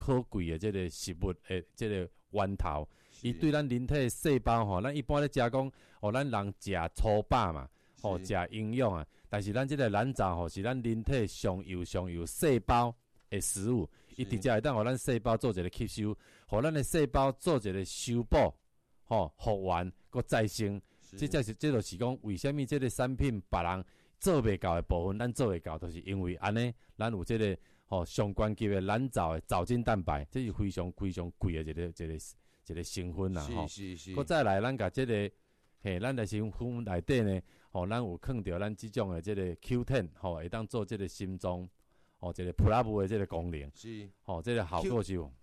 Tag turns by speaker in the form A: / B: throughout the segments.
A: 可贵的这个食物的这个源头，伊对咱人体的细胞吼，咱一般咧食讲，咱人食粗饱嘛，食营养啊，但是咱这个蓝藻吼是咱人体上游细胞的食物，伊直接会当互咱细胞做一个吸收，互咱的细胞做一个修补，复原，佮再生。这就是讲，为什么这个产品别人做袂到的部分，咱做会到，就是因为安尼，咱有这个上关级的蓝藻的藻精蛋白，这是非常贵的一个成分啦。
B: 是。
A: 佮再来，咱甲这个咱的成分内底呢，咱有放到咱这种的这个 Q10，会当做这个心脏这个普拉布的这个功能。
B: 是。
A: 这个效果是有。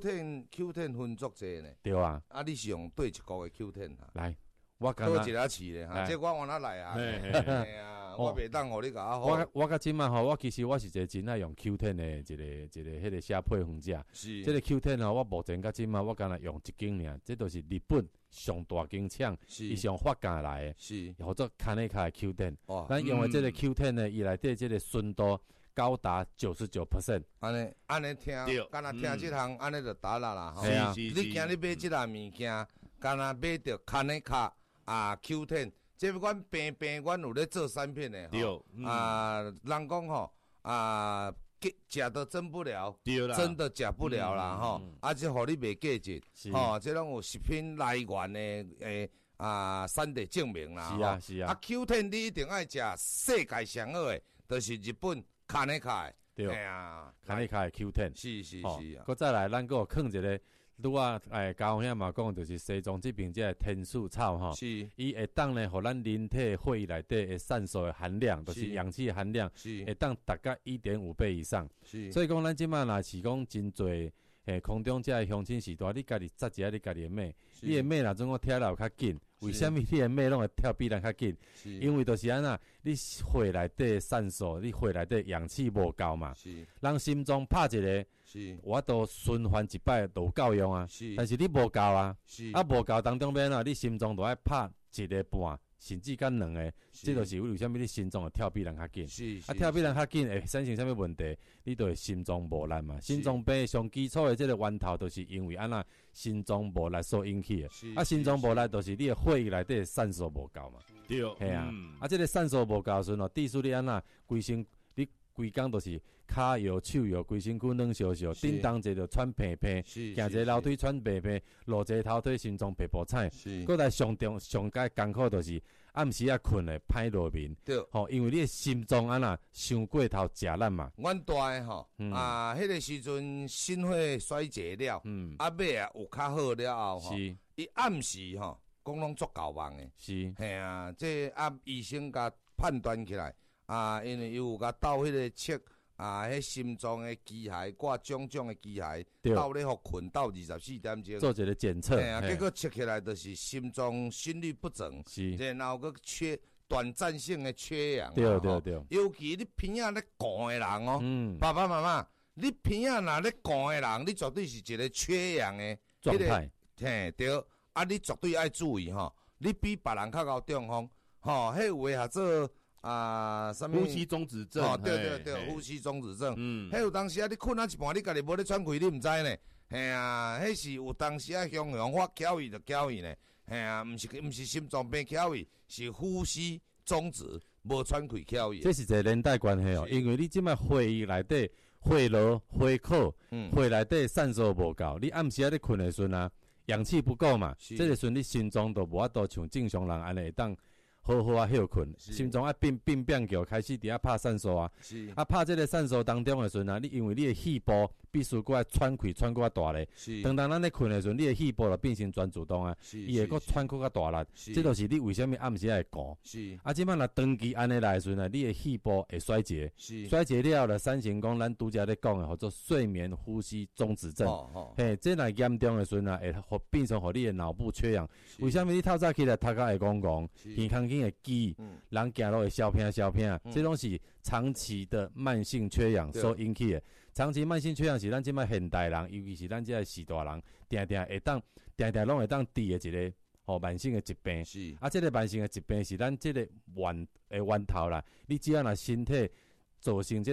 B: Q10 分作者呢？
A: 对啊。
B: 你是用对一个 Q10 哈？
A: 来。我
B: 好一下饲咧哈，这我往哪来啊？我袂当互你甲
A: 我甲今嘛我其实我是一个真爱用 Q10 的一个迄个写配方者。
B: 是。
A: 这个 Q10 我目前甲今嘛我敢若用一斤尔，这都是日本上大间厂，伊上发价来的。
B: 是。
A: 或者卡内卡的 Q10，咱用的这个 Q10 呢，伊内底这个纯度高达99%。
B: 安尼听，敢若听这项安尼就答啦吼。
A: 是啊。
B: 你今日买这项物件，敢若买着卡内卡。Q10， 这阮平阮有咧做产品的，
A: 对，
B: 人讲吼，食都真不了，
A: 对啦，
B: 真的食不了啦吼，这互你袂价值，这拢有食品来源的产地证明啦，
A: 是啊
B: ，Q10 你一定爱食世界上好的，就是日本卡内卡的，
A: 对，卡内卡的 Q10，
B: 是啊，
A: 再来，咱还有放一个。拄啊，高雄嘛讲，就是西藏这边这天树草吼，
B: 是
A: 伊会当呢，互咱人体血液内底的酸素的含量，就是氧气的含量，会当达到 1.5 倍以上。
B: 是，
A: 所以讲，咱即摆若是讲真侪空中这的乡亲时代，你家己扎一下你家己的马，你的马若总讲跳得较紧，为什么你的马拢会跳比咱较紧？因为就是安那，你血内底酸素，你血内底氧气无够嘛，人心脏拍一个。我都循环一摆都有够用啊，但是你无够啊，无够当中边啊，你心脏都爱拍一个半，甚至干两个，这就是为什么你心脏会跳比人较紧。跳比人较紧会产生什么问题？你就会心脏无力嘛。心脏病上基础的这个源头，就是因为安那心脏无力所引起的。心脏无力就是你的血液内底酸素无够嘛。
B: 对，
A: 系啊。这个酸素无够时阵致使你安那规身。规工都是骹摇手摇，规身躯软烧烧，叮当者就喘鼻鼻，行一楼梯喘鼻鼻，落一头腿心脏皮步菜。搁来上解艰苦就是暗时啊困咧歹落眠。
B: 对，
A: 因为你的心脏安那伤过头食咱嘛。
B: 阮大诶迄个时阵心血衰竭了，尾啊有较好了后伊暗时讲拢足够忙诶。
A: 是，
B: 系啊，这医生甲判断起来。因为伊有甲斗迄个测迄心脏的机械挂种的机械，斗咧互困斗24点钟，
A: 做一个检测，
B: 结果测起来就是心脏心律不整，然后个短暂性的缺氧，
A: 对，
B: 尤其你鼻仔咧寒的人爸爸妈妈，你鼻仔若咧寒的人，你绝对是一个缺氧的
A: 状态，
B: 对，你绝对爱注意你比别人较高中风，迄有诶做。什么
C: 呼吸中止症？
B: 对，呼吸中止症。迄有当时你困一半，你家己无咧喘气，你毋知呢。迄是有当时雄发翘伊就翘伊呢。毋是心脏病翘伊，是呼吸中止无喘气翘伊。
A: 这是一个连带关系因为你即摆血液内底血流、血口、血内底酸素无够，你暗时你困的时阵氧气不够嘛，这个时阵你心脏都无法度像正常人安尼当。好休困，心脏变叫开始伫遐拍酸素拍这个酸素当中的时阵你因为你的肺部必须过来喘气喘过大咧，当咱咧困的时阵，你的肺部就变成全自动伊会个喘过较大力，这就是你为什么暗时会寒。即摆若长期安尼来的时阵你的肺部会衰竭，衰竭了就产生讲咱拄则咧讲的叫做睡眠呼吸中止症。这若严重的时阵会变成你的脑部缺氧。为什么你透早起来头壳会戆戆，健康会记，人行路会消偏，这拢是长期的慢性缺氧所引起的。长期慢性缺氧是咱即摆现代人，尤其是咱这时代人，定拢会当治的一个慢性的疾病。这个慢性的疾病是咱这个源头啦。你只要若身体造成这个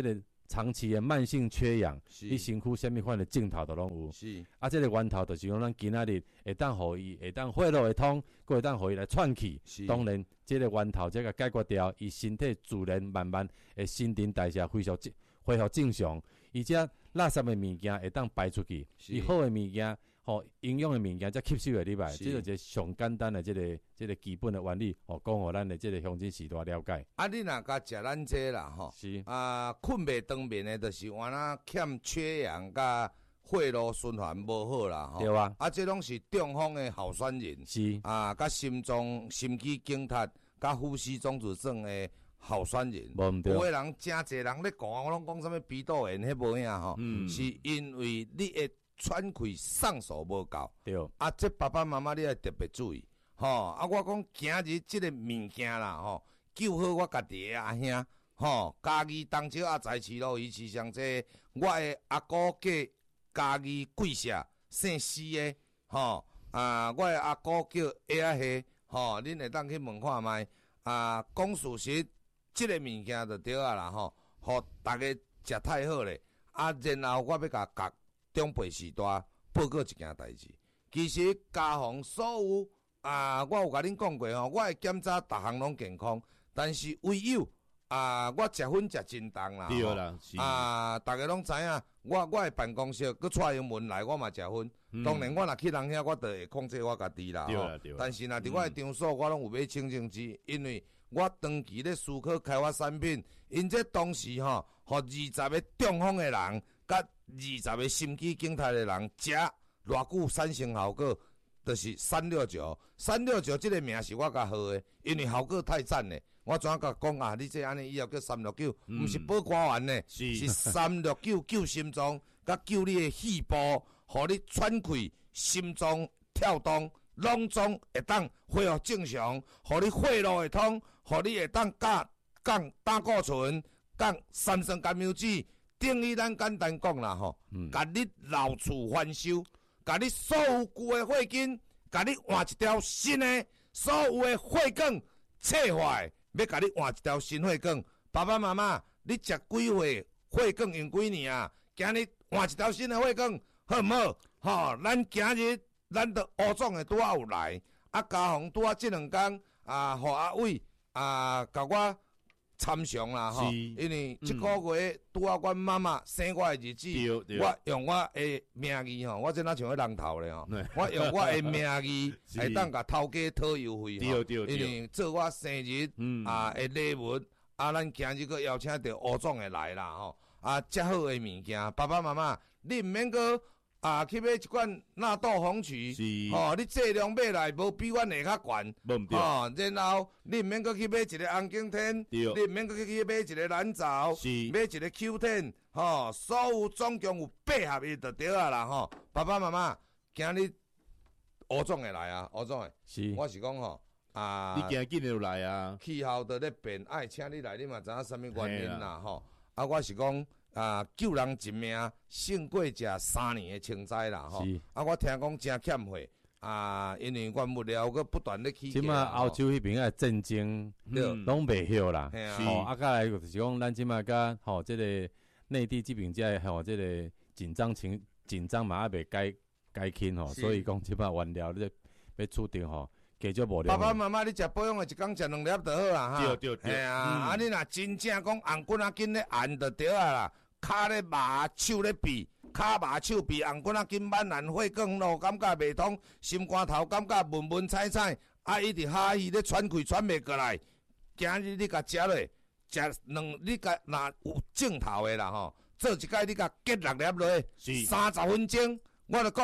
A: 长期的慢性缺氧，你身躯啥物款的症头都拢有。
B: 是
A: 啊，这个源头就是讲咱今仔日会当互伊会当血路会通，佫会当互伊来喘气。当然，这个源头这个解决掉，伊身体自然慢慢会新陈代谢恢复正常，而且垃圾的物件会当排出去，伊好的物件。营养的物件才吸收会入来，这就是上简单的这个基本的原理，讲互咱的这个乡亲时代了解。
B: 啊，你若甲食咱这啦，
A: 是
B: 困袂长眠的，就是原来欠缺氧甲血路循环无好啦，
A: 对啊。
B: 这拢是中风的候选人，
A: 是
B: 甲心肌梗塞、甲呼吸中止症的候选人。
A: 无毋对。
B: 有的人真侪人咧讲，我拢讲什么鼻窦炎，迄无影是因为你的喘气送数无够，
A: 对，
B: 这爸爸妈妈你要特别注意，我讲今日即个物件啦，救好我家己的阿兄，家己东石阿财市路鱼市上这我的阿姑家己贵社姓施的，我的阿姑叫叶阿希，恁会当去问看卖，讲事实，即个物件就对啊啦，互大家食太好咧，然后我要甲中辈时代报告一件代志，其实家防所有我有甲恁讲过我会检查逐项拢健康，但是唯有我食薰食真重啦，
A: 对啦，
B: 大家拢知影，我的办公室佮带英文来，我嘛食薰，当然我若去人遐，我就会控制我家己啦，但是若伫我的场所，我拢有买清净机，因为我长期咧思考开发产品，因这当时互20个中风的人。甲20个心肌梗塞的人食偌久产生效果，就是369。369这个名是我甲号的，因为效果太赞咧。我怎甲讲你这安尼以后叫369，毋是保肝丸呢，是369救心脏，甲救你的肺部，互你喘气、心脏跳动，拢总会当恢复正常，互你血路会通，互你会当降胆固醇、降三酸甘油酯。等于咱简单讲啦甲你老厝翻修，甲你所有旧的血筋，甲你换一条新的，所有的血管切坏，要甲你换一条新血管。爸爸妈妈，你食几岁血管用几年啊？今日换一条新的血管，好毋好？咱今日咱的吴总的拄仔有来，家防拄仔这2天互阿伟甲我。参详啦因为这个月拄啊，阮妈妈生我的日子，我用我的名义我真哪像个人头咧我用我的名义会当甲头家讨邮费因为做我生日的礼物咱今日个邀请到吴总的来啦遮好的物件，爸爸妈妈你毋免个。去买一罐纳豆红曲，你质量买来无比阮下较悬，然后你毋免搁去买一个红景天，你毋免搁去买一个蓝藻，买一个 Q10，所有总共有8合伊就对啊啦爸爸妈妈，今日吴总会来吴总会，我是讲
A: 你今日就来啊？
B: 气候都咧变，请你来，你嘛知影啥物原因啦我是讲。救人一命，胜过食3年的青菜啦我听讲真欠费因为原物料佮不断咧起价。即
A: 马欧洲迄边的战争拢袂晓啦，甲来就是讲咱即马甲即个内地这边这即个紧张嘛，还袂解轻所以讲即马原料你要处定加少无量。
B: 爸爸妈妈，你食保养的，一工食2粒就好啦
A: 对，
B: 你若真正讲红棍筋咧按就对啦，骹咧麻，手咧闭，骹麻手闭，红棍筋满烂，血管路感觉袂通，心肝头感觉闷踩，一直哈气咧喘气喘袂过来。今日你甲食落，你甲若有正头的啦做一摆你甲结6粒落，30分钟，我就讲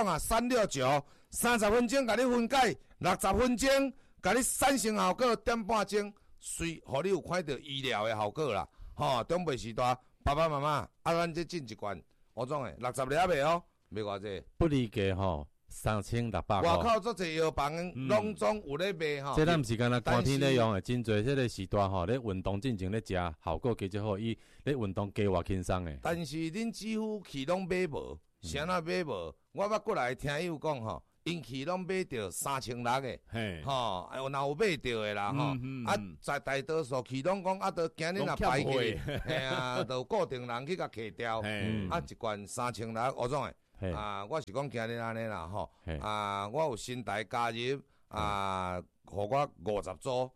B: 369，30分钟甲你分解。60分钟，甲你产生效果1.5点钟，互你有看到医疗的效果啦。中辈时代，爸爸妈妈，咱这进一罐，我总诶60粒袂卖偌济？
A: 不离价3600块。
B: 外口足侪药房拢总有咧卖
A: 这咱毋是干那寒天咧用诶，真侪这个时代咧运动进前咧食，效果加好，伊咧运动加偌轻松诶。
B: 但是恁几乎去拢买无，啥那买无？我捌过来听友讲因去拢买着3600个，
C: 嘿，
B: 吼，若有买着的啦，吼，在大多数去拢讲都今日若排去，嘿啊，都固定人去甲摕掉，一罐3600，我总诶，我是讲今日安尼啦，吼，我有新台加入，互我50组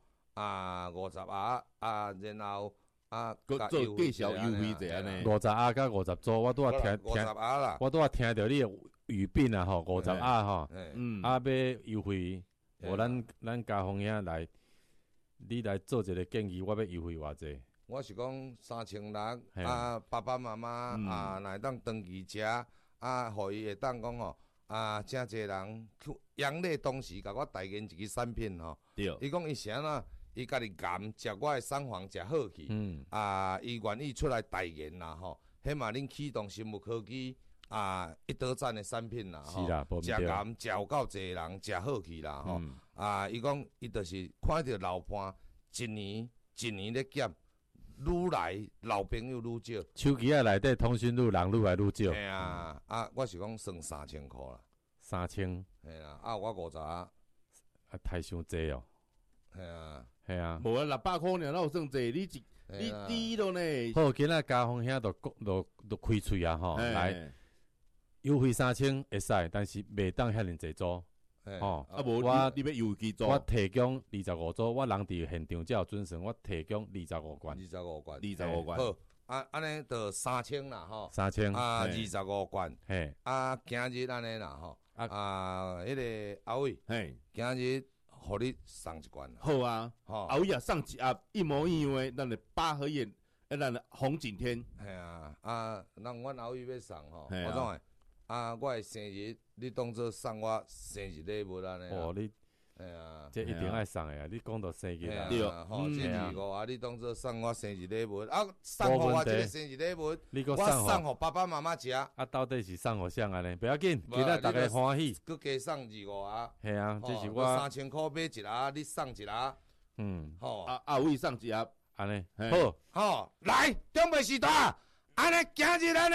B: ，50然后。
C: 做介绍优惠者安尼
A: ，50甲50组，我拄啊听着你语病啊吼，50吼，要优惠，咱家风兄来，你来做一个建议，我要优惠偌济？
B: 我是讲3600，爸爸妈妈若会当长期食，互伊会当讲吼，真侪人养类同时甲我代言一个产品吼，伊讲伊啥呢？伊家己甘食我的sản phẩm食好去，伊愿意出来代言啦吼，迄嘛恁启动生物科技一德赞的产品啦吼，食甘食有够侪人食好去啦吼，伊讲伊就是看着老伴一年咧减，愈来老朋友愈少，
A: 手机内底通讯录人愈来愈少。
B: 嘿我是讲算3000块啦
A: ，3000，
B: 嘿啦，我50，
A: 太伤济哦，
B: 系
A: 啊，
C: 无600块尔，哪有算济？你低咯呢？
A: 好，今仔家风兄都开喙啊吼，来优惠3000会使，但是袂当遐尼济组，
C: 吼，无你要优惠组，
A: 我提供25组，我人伫现场才有准绳，我提供25罐
B: ，25罐，
C: 好，
B: 安尼就3000啦吼
A: ，3000
B: 25罐，
A: 嘿，
B: 今日安尼啦吼，迄个阿伟，
C: 嘿，
B: 今日。互你送一罐，
C: 好啊，后尾也送一盒一模一样的，咱的八合院，咱的红景天，
B: 系咱阮后尾要送吼，我总诶，我的生日，你当作送我生日礼物安尼。
A: 哦，你，这一定爱送诶啊！你讲到生日啦，
B: 对，吼，这25你当作送我生日礼物，送互我这个生日礼物，我送互爸爸妈妈食。
A: 到底是送互谁安尼？不要紧，今仔大家欢喜。
B: 佮加送25啊。
A: 系啊，这是我
B: 3000块买一盒，你送一盒。
C: 好。阿伟送一盒，
A: 安尼
B: 好，来，中北时代，安尼今日安尼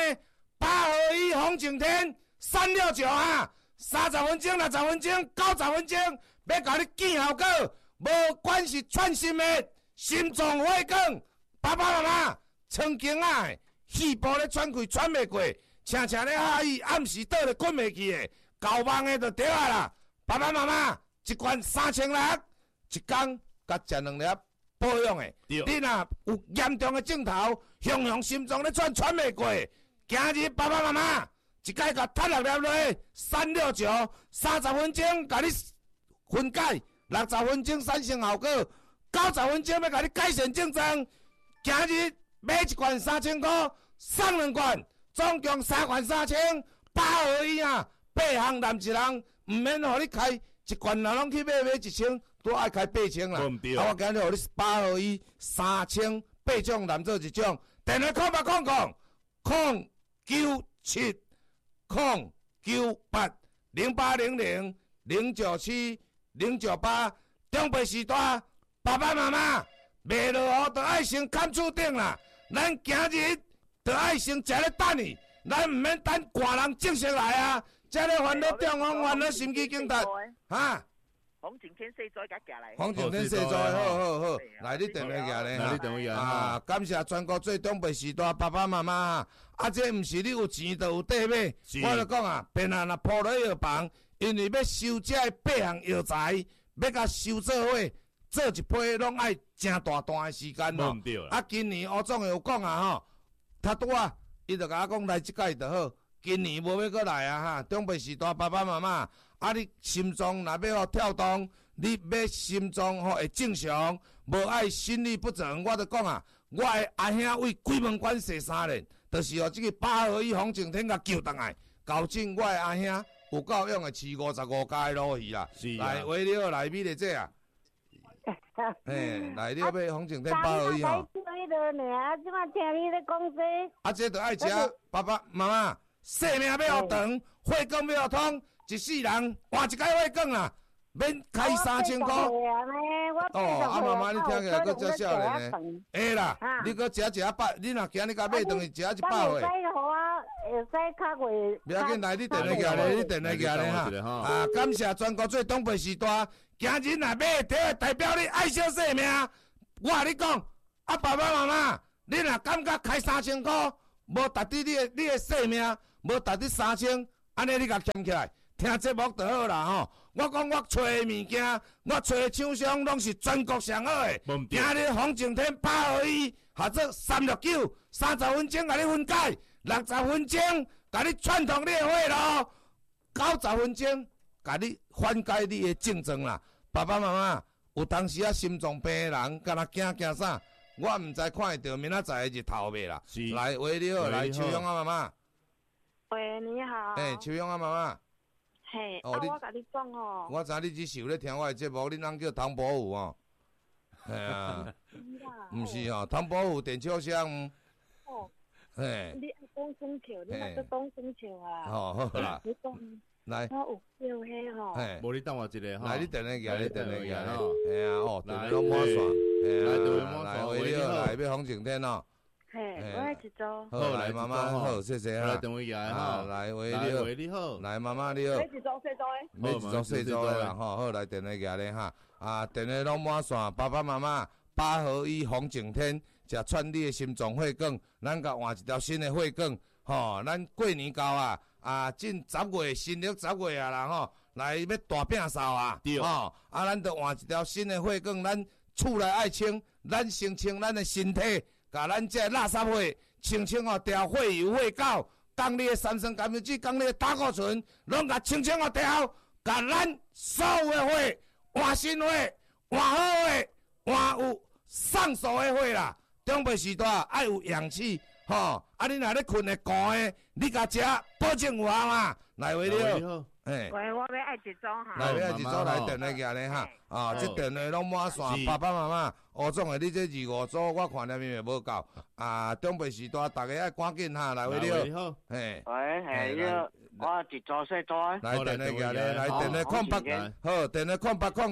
B: 821红景天369啊，30分钟、60分钟、90分钟。要甲你见效果，无管是串心的、心脏血管，爸爸妈妈曾经气部咧喘气喘袂过，请咧下伊暗时倒咧困袂去的，搞梦的就对啊啦。爸爸妈妈一罐3600，一工甲食2粒保养的。你若有严重的症头，雄心脏咧喘袂过，今日爸爸妈妈一摆甲吞6粒落369 ，30分钟甲你。分解60分钟产生效果，90分钟要甲你改善症状。今日买一罐3000块，送2罐，总共3罐3000，821，8项男一人，唔免互你开一罐，若拢去买1000，都爱开8000啦。我今日互你821，3000，8种男做一种。电话空097 098 0800 097。098中北时代，爸爸妈妈卖落雨，就爱先砍厝顶啦。咱今日就爱先食咧等伊，咱唔免等寒人正式来啊！食咧烦恼中风，烦恼心肌梗塞，
D: 红景天细仔甲寄来。
B: 红景天细仔，好，来你电话寄咧，
C: 来你电话寄
B: 感谢全国最中北时代爸爸妈妈这毋是你有钱就有地买，我就讲别人若铺落药房。因为要收这8项药材，要甲收做伙，做一批拢爱真大段的时间咯。今年吴总有讲吼，他拄伊就甲我讲来即届就好。今年无要过来中北时代爸爸妈妈，你心脏若要跳动，你要心脏会正常，无爱心律不整，我就讲我的阿兄为鬼门关射3年，就是这个821红景天甲救倒来，搞正我的阿兄。有够用的饲55家的鲈鱼啦，来为了来米的这来了买红景天821吼。这就爱吃，爸爸妈妈，性命要长，血管要通，一世人换一届血管啦。 免开3000块。啊妈妈，你听起来佫遮少年呢？会啦，你佫食100，你若今日甲买顿去食100块。
E: 会使较贵。
B: 不要紧，来你电话举咧，你电话举咧哈。啊，感谢全国最东北时代，今日若买得代表你爱惜生命。我甲你讲，啊爸爸妈妈，你若感觉开3000块无值得你的生命，无值得3000，安尼你甲捡起来。听节目就好啦吼！我讲我找的物件，我找的厂商拢是全国上好的。今日黄景天821或者369，30分钟甲你分解，60分钟甲你串通你的血路，90分钟甲你缓解你的症状啦。爸爸妈妈，有当时啊心脏病的人，敢若惊啥？我毋知看会到明仔载的日头未啦？来，喂你好，来秋阳啊妈妈。
E: 喂，你好。
B: 秋阳啊妈妈。
E: 嘿，我甲你讲哦，
B: 我知你只是有咧听我的节目，你啷叫唐伯虎哦？系啊，毋是哦，唐伯虎点秋香。
E: 哦，
B: 嘿，
E: 你爱讲生笑，你莫再讲生笑啊。
B: 哦，好啦，来，
E: 我有笑嘿吼。
B: 嘿，
C: 无你等我一下哈。
B: 来，你电话举，你电话举
C: 吼。
B: 嘿啊，哦，电话拢满线。
C: 来，电话满线。
B: 喂，你好，来，要黄景天哦。
E: 嘿，我爱一组。
B: 好，来妈妈，好，谢谢哈。
C: 来，电话举哈。
B: 来，喂，
C: 你好。
B: 来，妈妈你好。
E: 买一组细组的。
B: 买一组细组的啦，吼，好，来电话举咧哈。啊，电话拢满线，爸爸妈妈8合1黄景天，食串你的心脏血管，咱甲换一条新的血管，吼，咱过年到啊，进10月新历10月啊啦吼，来要大摒扫啊，吼，咱着换一条新的血管，咱厝内爱清，咱先清咱的身体。甲咱这垃圾血清哦，调血油、血膏，讲你的三酸甘油酯，讲你的胆固醇，拢甲清哦调，甲咱所有的血换新血、换好血、换有上手的血啦。中北时代爱有氧气，吼！啊，你若咧困的寒的，你甲食保证有效嘛。来，喂你好。
E: 喂，我要爱一组哈。
B: 来，要一组来电话举咧哈。啊，这电话拢满线，爸爸妈妈，吴总的你这2、5组，我看了面无够。啊，中北时代，大家爱赶紧哈。来，喂你好。嘿。
D: 喂，你好，我一组细组。
B: 来电话举咧，来电话08，好，电话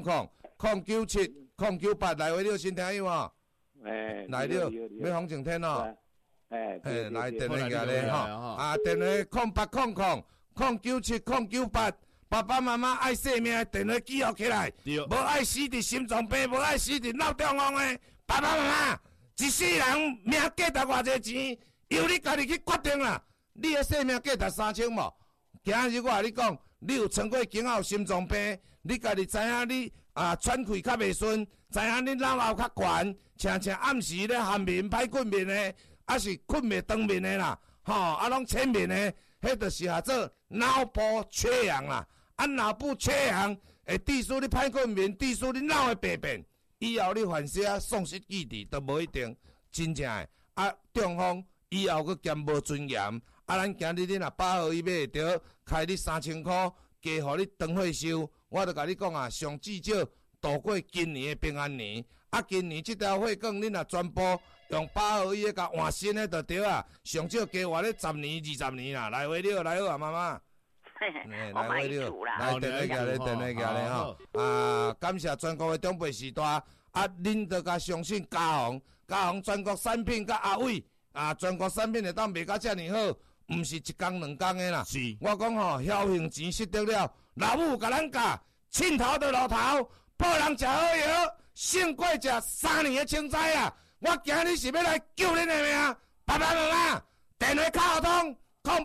B: 0800097098，来喂你好，先听有无？来了，要黄景天哦。来电话举咧吼。啊，电话0800097098。爸爸妈妈爱生命的电话记录起来，无爱死伫心脏病，无爱死伫脑中风的。爸爸妈妈，一世人命价值偌济钱，由你家己去决定啦。你的生命价值3000无？今日我甲你讲，你有穿过经有心脏病，你家己知影你喘气较袂顺，知影你脑喉较悬，常暗时咧酣眠歹困眠的，还是困袂长眠的啦，吼，拢浅眠的，迄就是叫做脑部缺氧啦。脑部缺氧会致使你歹困眠，致使你脑会病变，以后你犯啥丧失记忆都无一定，真正的。中风以后佫兼无尊严。咱今日你若8号伊买会着，开你3000块，加互你长岁收。我著甲你讲上至少度过今年的平安年。今年这条血管你若全部用8号伊甲换新的就对啊，上少加活咧10年、20年啦。来，喂你好，来好妈妈。来，喂你好，来电话举咧，电话举咧吼。感谢全国的中北时代，恁着甲相信嘉宏全国产品甲阿伟，全国产品会当卖甲遮尔好，毋是1工2工的啦。是，我讲吼，侥幸钱失得了，老母甲咱教，佚头就路头，报人食好药，胜过食3年的青菜啊！我今日是要来救恁的命，爸爸妈妈，电话卡通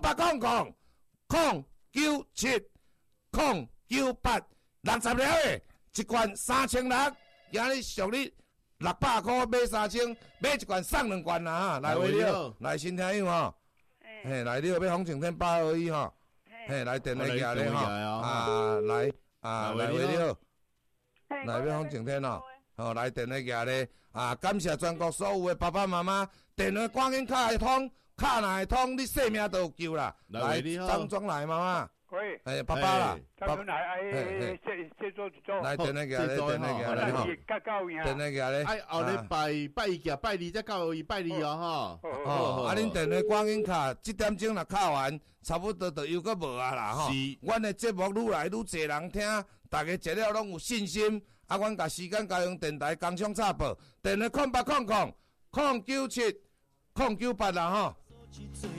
B: 0800097098，60了的，一罐3600，今日属你600块买3000，买一罐送2罐啦哈！来，喂你好，来新听友吼，嘿，来你好，要黄景天821吼，嘿，来电话举咧吼，来喂你好，来要黄景天哦，好来电话举咧，感谢全国所有的爸爸妈妈，电话赶紧卡会通，卡若会通，你性命都有救啦！来，张庄来妈妈。
F: 喂，
B: 哎，爸爸啦，
F: 他们来这做一做，
B: 来电来个咧，电来个咧吼，电来个咧，
C: 哎，后日拜一行，拜二才到伊拜二哦，吼。
B: 哦，啊，恁电话观音卡7点钟若敲完，差不多就又搁无啊啦吼。阮的节目愈来愈侪人听，大家食了拢有信心。啊，阮甲时间交用电台工商插报，电话0800097098啦吼。